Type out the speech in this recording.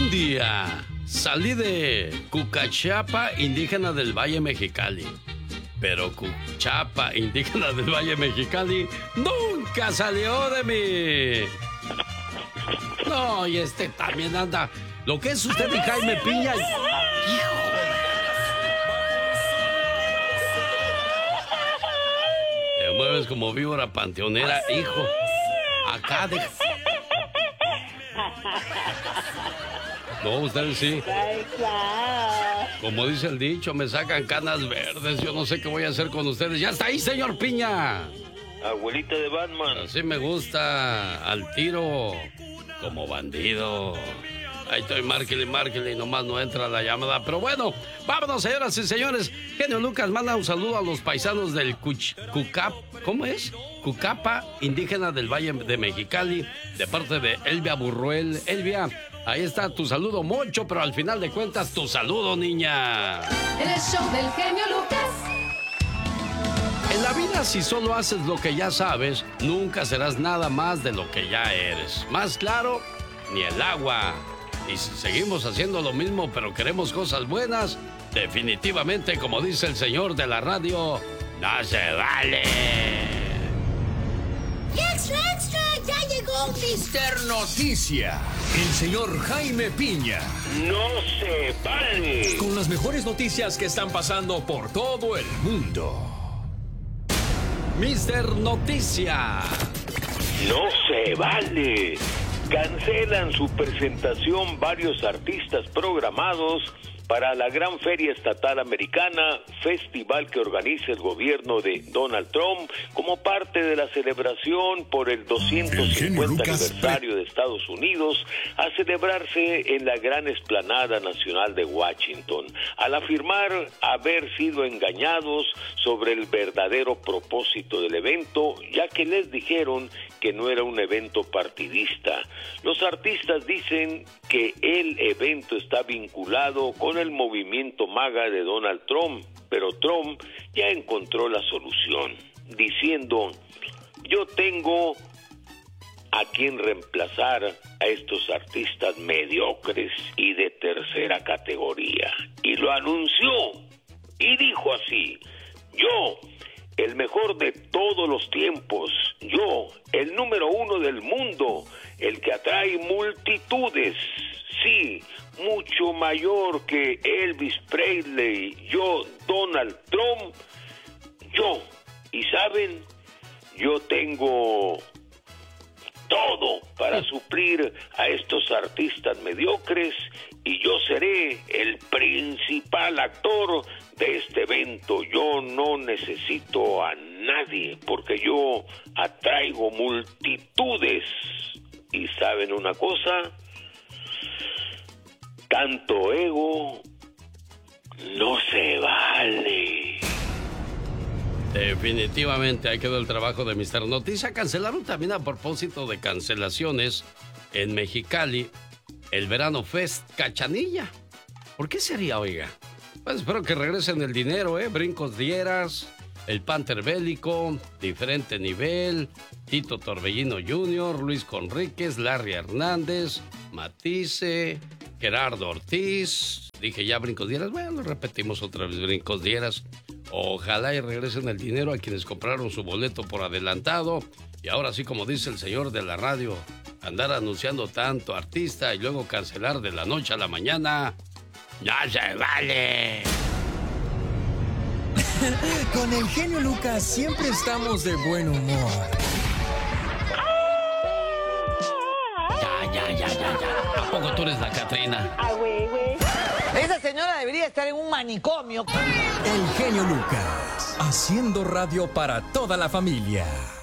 Un día salí de Cucachapa, indígena del Valle Mexicali. Pero Cuchapa, indígena del Valle Mexicali, nunca salió de mí. No, y este también anda. Lo que es usted y Jaime Piña. Hijo. Te mueves como víbora panteonera, hijo. Acá de... No, ustedes sí. Como dice el dicho, me sacan canas verdes. Yo no sé qué voy a hacer con ustedes. ¡Ya está ahí, señor Piña! Abuelita de Batman. Así me gusta. Al tiro. Como bandido. Ahí estoy, márquele, nomás no entra la llamada. Pero bueno, vámonos, señoras y señores. Genio Lucas manda un saludo a los paisanos del ¿cómo es? Cucapa, indígena del Valle de Mexicali, de parte de Elvia Burruel. Elvia, ahí está tu saludo, Moncho, pero al final de cuentas, tu saludo, niña. En el show del genio Lucas. En la vida, si solo haces lo que ya sabes, nunca serás nada más de lo que ya eres. Más claro, ni el agua. Y si seguimos haciendo lo mismo, pero queremos cosas buenas, definitivamente, como dice el señor de la radio, no se vale. ¡Extra, extra! ¡Ya llegó Mister Noticia! El señor Jaime Piña. ¡No se vale! Con las mejores noticias que están pasando por todo el mundo. Mister Noticia. ¡No se vale! Cancelan su presentación varios artistas programados para la Gran Feria Estatal Americana, festival que organiza el gobierno de Donald Trump como parte de la celebración por el 250 aniversario de Estados Unidos, a celebrarse en la Gran Explanada Nacional de Washington, al afirmar haber sido engañados sobre el verdadero propósito del evento, ya que les dijeron que no era un evento partidista. Los artistas dicen que el evento está vinculado con el movimiento MAGA de Donald Trump, pero Trump ya encontró la solución, diciendo: yo tengo a quien reemplazar a estos artistas mediocres y de tercera categoría. Y lo anunció, y dijo así: yo, el mejor de todos los tiempos, yo, el número uno del mundo, el que atrae multitudes, sí, mucho mayor que Elvis Presley, yo, Donald Trump, yo. Y saben, yo tengo todo para suplir a estos artistas mediocres y yo seré el principal actor de este evento. Yo no necesito a nadie porque yo atraigo multitudes. Y ¿saben una cosa? Tanto ego no se vale. Definitivamente ahí quedó el trabajo de Mister Noticia. Cancelaron también, a propósito de cancelaciones, en Mexicali el Verano Fest Cachanilla. ¿Por qué sería, oiga? Pues espero que regresen el dinero, Brincos Dieras, el Panther Bélico, Diferente Nivel, Tito Torbellino Jr., Luis Conríquez, Larry Hernández, Matisse, Gerardo Ortiz. Dije ya Brincos Dieras, bueno, lo repetimos otra vez, Brincos Dieras. Ojalá y regresen el dinero a quienes compraron su boleto por adelantado. Y ahora sí, como dice el señor de la radio, andar anunciando tanto artista y luego cancelar de la noche a la mañana, ¡ya se vale! Con el genio Lucas siempre estamos de buen humor. Ya. ¿A poco tú eres la Catrina? Ah, güey. Esa señora debería estar en un manicomio. El genio Lucas, haciendo radio para toda la familia.